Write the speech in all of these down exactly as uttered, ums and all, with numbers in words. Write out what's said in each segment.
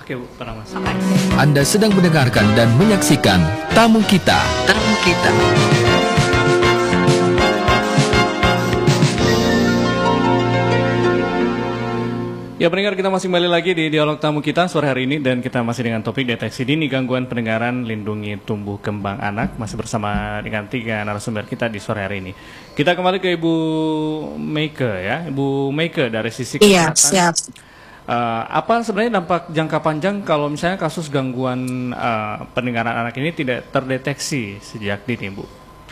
Oke Bu, tenang Mas. Anda sedang mendengarkan dan menyaksikan Tamu Kita. Tamu Kita. Ya pendengar, kita masih kembali lagi di dialog tamu kita sore hari ini dan kita masih dengan topik deteksi dini gangguan pendengaran, lindungi tumbuh kembang anak, masih bersama dengan tiga narasumber kita di sore hari ini. Kita kembali ke Ibu Meike ya, Ibu Meike dari sisi kesehatan. Iya, siap. Uh, apa sebenarnya dampak jangka panjang kalau misalnya kasus gangguan uh, pendengaran anak ini tidak terdeteksi sejak dini, Bu?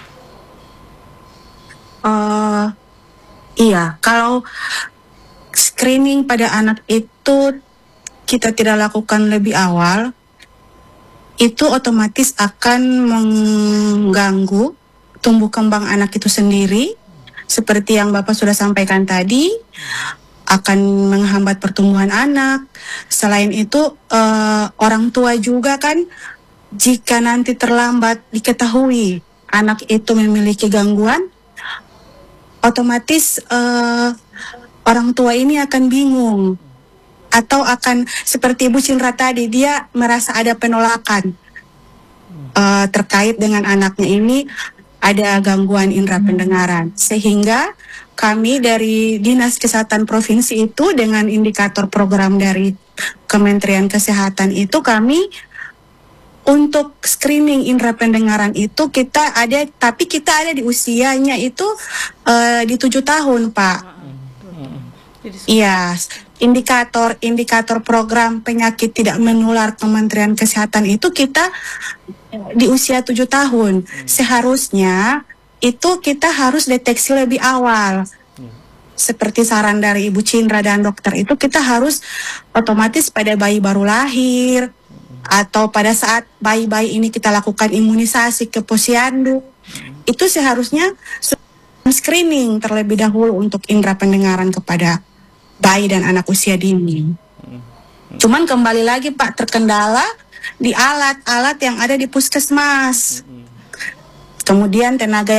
Uh, iya, kalau screening pada anak itu kita tidak lakukan lebih awal, itu otomatis akan mengganggu tumbuh kembang anak itu sendiri. Seperti yang Bapak sudah sampaikan tadi, akan menghambat pertumbuhan anak. Selain itu, uh, orang tua juga kan, jika nanti terlambat diketahui anak itu memiliki gangguan, otomatis uh, orang tua ini akan bingung atau akan seperti Ibu Cindra tadi, dia merasa ada penolakan uh, terkait dengan anaknya ini ada gangguan indera pendengaran, sehingga kami dari Dinas Kesehatan Provinsi itu dengan indikator program dari Kementerian Kesehatan itu kami untuk screening indera pendengaran itu kita ada, tapi kita ada di usianya itu uh, di tujuh tahun, Pak. Iya, indikator-indikator program penyakit tidak menular Kementerian Kesehatan itu kita di usia tujuh tahun. Seharusnya itu kita harus deteksi lebih awal. Seperti saran dari Ibu Cindra dan dokter itu kita harus otomatis pada bayi baru lahir atau pada saat bayi-bayi ini kita lakukan imunisasi ke posyandu. Itu seharusnya screening terlebih dahulu untuk indera pendengaran kepada bayi dan anak usia dini. Cuman kembali lagi Pak, terkendala di alat-alat yang ada di puskesmas. Kemudian tenaga